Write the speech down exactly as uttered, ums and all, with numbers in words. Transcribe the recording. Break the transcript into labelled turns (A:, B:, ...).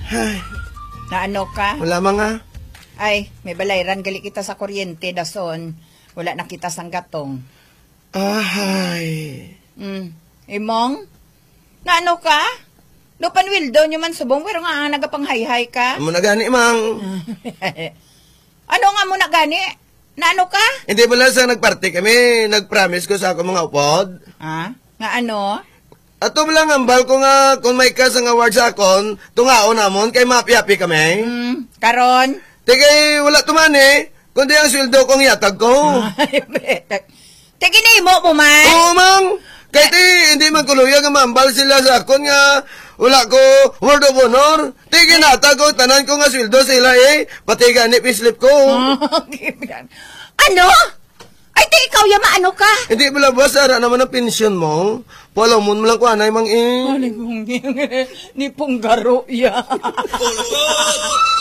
A: Ay,
B: Na ano ka?
A: wala mga.
B: Ay, may balayran gali kita sa kuryente dason. Wala na kita sang gatong.
A: Ay.
B: Hmm. Imong? Na ano ka? Lupan wildo nyo man subong pero nga ang nagapanghay-hay ka.
A: Amo na gani, mang.
B: Ano nga mo na gani? Na ano ka?
A: Hindi mo lang sa nagparty kami, nag-promise ko sa ako mga upod.
B: Ha? Nga ano?
A: Ato lang ambal ko nga kung may kas nga award sa akon, tungao namon kay mapiapi kami.
B: Hmm. Karon?
A: Tigay wala tumani, kundi ang sweldo kong yatag ko.
B: Tigini mo po man?
A: Oo, mang. Kahit eh, hindi man kuluya nga mambal sila sa akon nga wala ko word of honor. Tigay natag ko, tanan ko nga sweldo sila eh. Pati ganip islip ko.
B: Ano? Ay, di ikaw yama ano ka?
A: Hindi mo lang ba, Sara, naman ang pensyon mo? Palamon mo lang ko, anay, mang eh.
B: Aling ni punggaro ya.